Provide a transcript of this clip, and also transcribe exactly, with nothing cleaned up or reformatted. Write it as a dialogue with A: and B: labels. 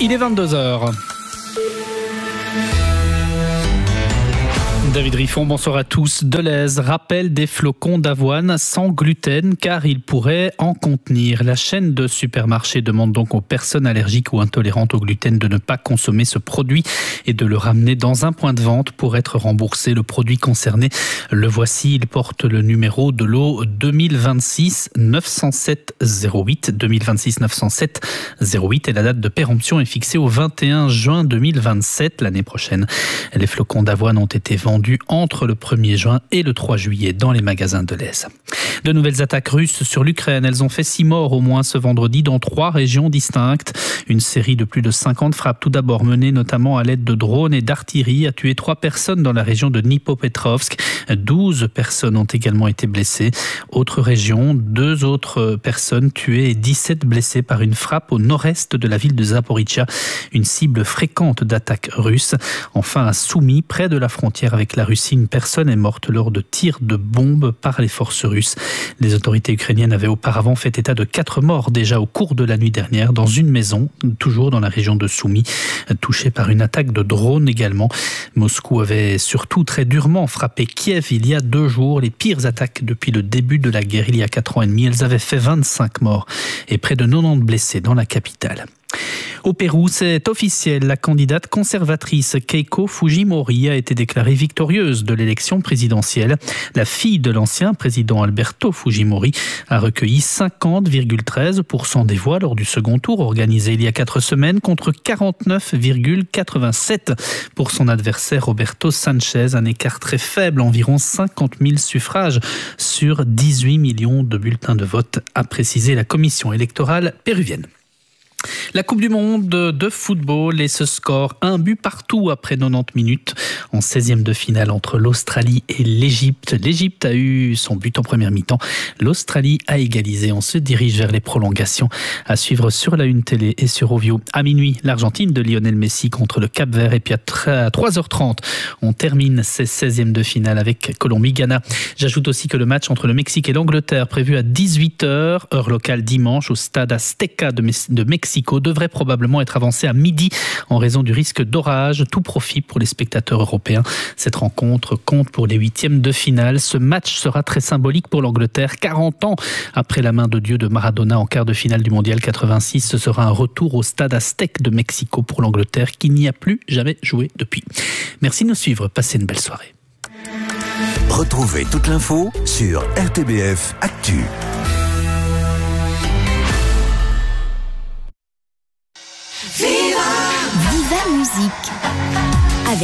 A: Il est vingt-deux heures. David Riffon, bonsoir à tous. Delhaize rappelle des flocons d'avoine sans gluten car il pourrait en contenir. La chaîne de supermarchés demande donc aux personnes allergiques ou intolérantes au gluten de ne pas consommer ce produit et de le ramener dans un point de vente pour être remboursé. Le produit concerné, le voici, il porte le numéro de lot deux mille vingt-six neuf cent sept zéro huit. deux mille vingt-six neuf cent sept zéro huit et la date de péremption est fixée au vingt et un juin deux mille vingt-sept, l'année prochaine. Les flocons d'avoine ont été vendus entre le premier juin et le trois juillet dans les magasins de Delhaize. De nouvelles attaques russes sur l'Ukraine. Elles ont fait six morts au moins ce vendredi dans trois régions distinctes. Une série de plus de cinquante frappes, tout d'abord menées notamment à l'aide de drones et d'artillerie, a tué trois personnes dans la région de Dnipropetrovsk. douze personnes ont également été blessées. Autre région, deux autres personnes tuées et dix-sept blessées par une frappe au nord-est de la ville de Zaporizhzhia, une cible fréquente d'attaques russes. Enfin, à Soumy, près de la frontière avec la Russie, une personne est morte lors de tirs de bombes par les forces russes. Les autorités ukrainiennes avaient auparavant fait état de quatre morts déjà au cours de la nuit dernière dans une maison, toujours dans la région de Soumy, touchée par une attaque de drone également. Moscou avait surtout très durement frappé Kiev il y a deux jours. Les pires attaques depuis le début de la guerre il y a quatre ans et demi. Elles avaient fait vingt-cinq morts et près de quatre-vingt-dix blessés dans la capitale. Au Pérou, c'est officiel, la candidate conservatrice Keiko Fujimori a été déclarée victorieuse de l'élection présidentielle. La fille de l'ancien président Alberto Fujimori a recueilli cinquante virgule treize pour cent des voix lors du second tour organisé il y a quatre semaines contre quarante-neuf virgule quatre-vingt-sept pour son adversaire Roberto Sanchez. Un écart très faible, environ cinquante mille suffrages sur dix-huit millions de bulletins de vote, a précisé la commission électorale péruvienne. La Coupe du Monde de football et ce score, un but partout après quatre-vingt-dix minutes en seizième de finale entre l'Australie et l'Égypte. L'Égypte a eu son but en première mi-temps. L'Australie a égalisé. On se dirige vers les prolongations. À suivre sur la Une Télé et sur Ovio. À minuit, l'Argentine de Lionel Messi contre le Cap-Vert. Et puis à trois heures trente, on termine ces seizièmes de finale avec Colombie-Ghana. J'ajoute aussi que le match entre le Mexique et l'Angleterre, prévu à dix-huit heures, heure locale dimanche, au stade Azteca de Mexique, devrait probablement être avancé à midi en raison du risque d'orage. Tout profit pour les spectateurs européens. Cette rencontre compte pour les huitièmes de finale. Ce match sera très symbolique pour l'Angleterre. quarante ans après la main de Dieu de Maradona en quart de finale du Mondial quatre-vingt-six, ce sera un retour au stade Aztec de Mexico pour l'Angleterre qui n'y a plus jamais joué depuis. Merci de nous suivre. Passez une belle soirée.
B: Retrouvez toute l'info sur R T B F Actu.
C: Viva Musique.